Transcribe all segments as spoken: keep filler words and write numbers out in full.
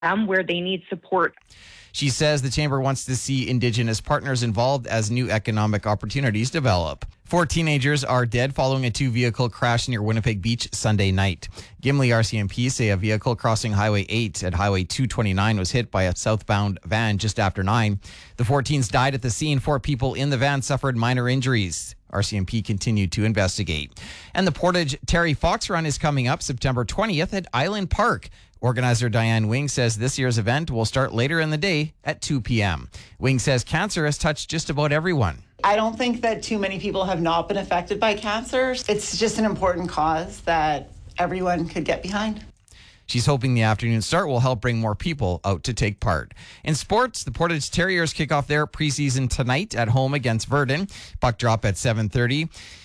them where they need support. She says the chamber wants to see Indigenous partners involved as new economic opportunities develop. Four teenagers are dead following a two-vehicle crash near Winnipeg Beach Sunday night. Gimli R C M P say a vehicle crossing Highway eight at Highway two twenty-nine was hit by a southbound van just after nine. The four teens died at the scene. Four people in the van suffered minor injuries. R C M P continued to investigate. And the Portage Terry Fox Run is coming up September twentieth at Island Park. Organizer Diane Wing says this year's event will start later in the day at two p.m. Wing says cancer has touched just about everyone. I don't think that too many people have not been affected by cancer. It's just an important cause that everyone could get behind. She's hoping the afternoon start will help bring more people out to take part. In sports, the Portage Terriers kick off their preseason tonight at home against Verdun. Puck drop at seven thirty.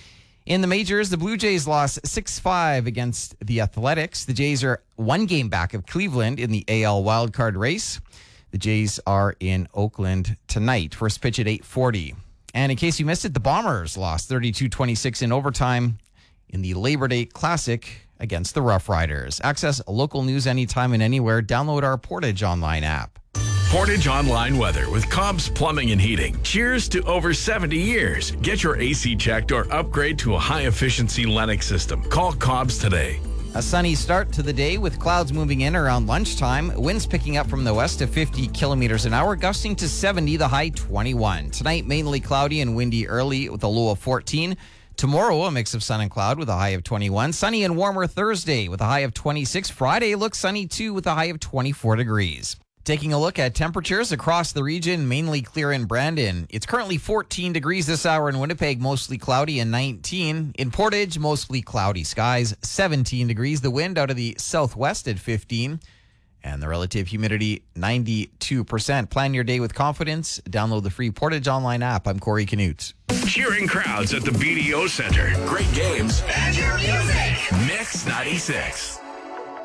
In the majors, the Blue Jays lost six five against the Athletics. The Jays are one game back of Cleveland in the A L wildcard race. The Jays are in Oakland tonight. First pitch at eight forty. And in case you missed it, the Bombers lost thirty-two twenty-six in overtime in the Labor Day Classic against the Rough Riders. Access local news anytime and anywhere. Download our Portage Online app. Portage Online Weather with Cobb's Plumbing and Heating. Cheers to over seventy years. Get your A C checked or upgrade to a high-efficiency Lennox system. Call Cobb's today. A sunny start to the day with clouds moving in around lunchtime. Winds picking up from the west to fifty kilometers an hour, gusting to seventy, the high twenty-one. Tonight, mainly cloudy and windy early with a low of fourteen. Tomorrow, a mix of sun and cloud with a high of twenty-one. Sunny and warmer Thursday with a high of twenty-six. Friday looks sunny too with a high of twenty-four degrees. Taking a look at temperatures across the region, mainly clear in Brandon. It's currently fourteen degrees this hour in Winnipeg, mostly cloudy, and nineteen. In Portage, mostly cloudy skies, seventeen degrees. The wind out of the southwest at fifteen. And the relative humidity, ninety-two percent. Plan your day with confidence. Download the free Portage Online app. I'm Corey Canute. Cheering crowds at the B D O Center. Great games. And your music. Mix ninety-six.